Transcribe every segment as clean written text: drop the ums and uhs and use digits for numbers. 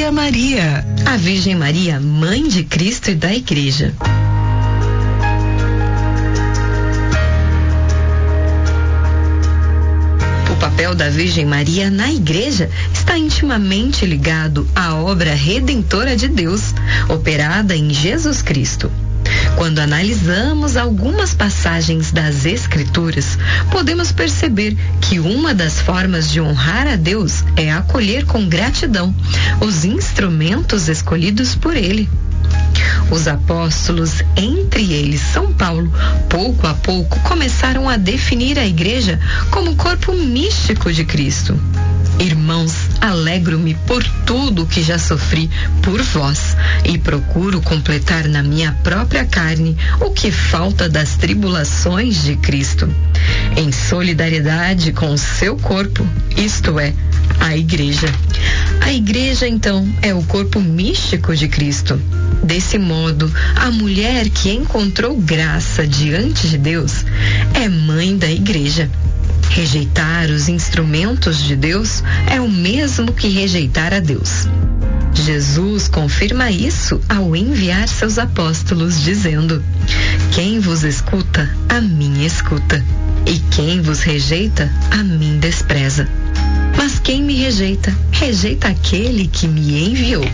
dia, Maria. A Virgem Maria, mãe de Cristo e da Igreja. O papel da Virgem Maria na Igreja está intimamente ligado à obra redentora de Deus, operada em Jesus Cristo. Quando analisamos algumas passagens das Escrituras, podemos perceber que uma das formas de honrar a Deus é acolher com gratidão os instrumentos escolhidos por Ele. Os apóstolos, entre eles São Paulo, pouco a pouco começaram a definir a Igreja como o corpo místico de Cristo. Irmãos, alegro-me por tudo que já sofri por vós e procuro completar na minha própria carne o que falta das tribulações de Cristo, em solidariedade com o seu corpo, isto é, a Igreja. A Igreja, então, é o corpo místico de Cristo. Desse modo, a mulher que encontrou graça diante de Deus é mãe da Igreja. Rejeitar os instrumentos de Deus é o mesmo que rejeitar a Deus. Jesus confirma isso ao enviar seus apóstolos, dizendo: quem vos escuta, a mim escuta, e quem vos rejeita, a mim despreza. Mas quem me rejeita, rejeita aquele que me enviou.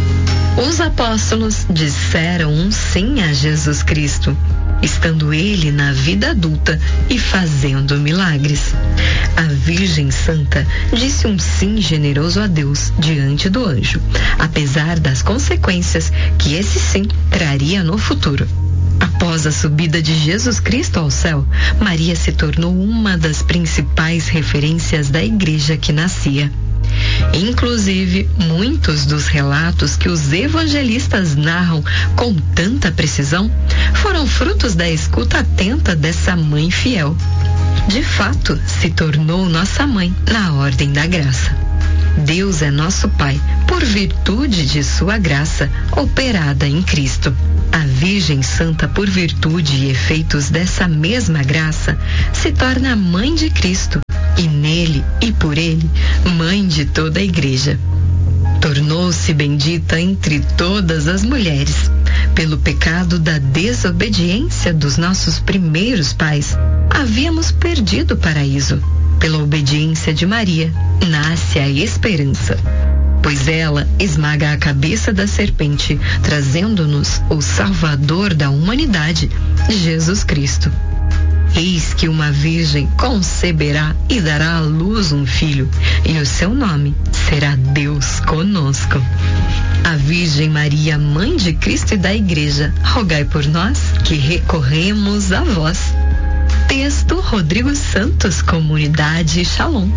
Os apóstolos disseram um sim a Jesus Cristo, estando ele na vida adulta e fazendo milagres. A Virgem Santa disse um sim generoso a Deus diante do anjo, apesar das consequências que esse sim traria no futuro. Após a subida de Jesus Cristo ao céu, Maria se tornou uma das principais referências da Igreja que nascia. Inclusive, muitos dos relatos que os evangelistas narram com tanta precisão foram frutos da escuta atenta dessa mãe fiel. De fato, se tornou nossa mãe na ordem da graça. Deus é nosso Pai por virtude de sua graça operada em Cristo. A Virgem Santa, por virtude e efeitos dessa mesma graça, se torna a mãe de Cristo e nele e por ele, mãe de toda a Igreja. Tornou-se bendita entre todas as mulheres. Pelo pecado da desobediência dos nossos primeiros pais, havíamos perdido o paraíso. Pela obediência de Maria, nasce a esperança, pois ela esmaga a cabeça da serpente, trazendo-nos o Salvador da humanidade, Jesus Cristo. Eis que uma virgem conceberá e dará à luz um filho, e o seu nome será Deus conosco. A Virgem Maria, mãe de Cristo e da Igreja, rogai por nós que recorremos a vós. Texto Rodrigo Santos, Comunidade Shalom.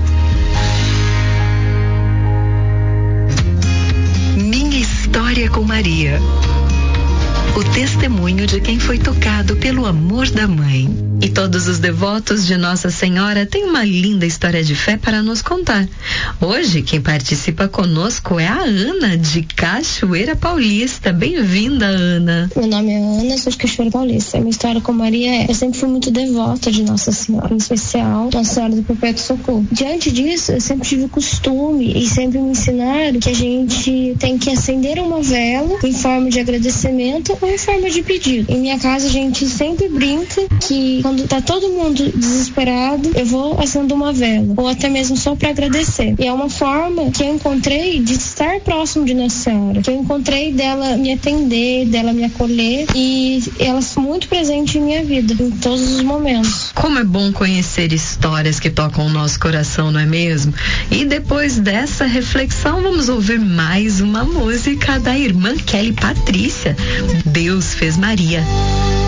Minha história com Maria. O testemunho de quem foi tocado pelo amor da mãe. E todos os devotos de Nossa Senhora têm uma linda história de fé para nos contar. Hoje, quem participa conosco é a Ana, de Cachoeira Paulista. Bem-vinda, Ana. Meu nome é Ana, sou de Cachoeira Paulista. A minha história com Maria é: eu sempre fui muito devota de Nossa Senhora, em especial Nossa Senhora do Perpétuo Socorro. Diante disso, eu sempre tive o costume e sempre me ensinaram que a gente tem que acender uma vela em forma de agradecimento ou em forma de pedido. Em minha casa, a gente sempre brinca que quando tá todo mundo desesperado, eu vou acender uma vela, ou até mesmo só para agradecer. E é uma forma que eu encontrei de estar próximo de Nossa Senhora, que eu encontrei dela me atender, dela me acolher, e ela é muito presente em minha vida, em todos os momentos. Como é bom conhecer histórias que tocam o nosso coração, não é mesmo? E depois dessa reflexão, vamos ouvir mais uma música da irmã Kelly Patrícia, Deus fez Maria.